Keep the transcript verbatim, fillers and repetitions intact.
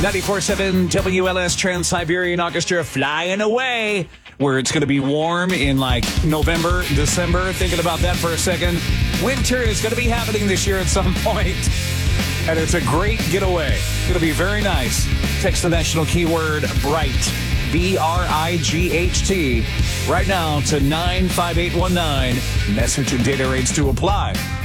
ninety-four point seven W L S Trans-Siberian Orchestra flying away, where it's going to be warm in like November, December. Thinking about that for a second. Winter is going to be happening this year at some point, and it's a great getaway. It's going to be very nice. Text the national keyword BRIGHT, B R I G H T, right now to nine five eight one nine. Message and data rates to apply.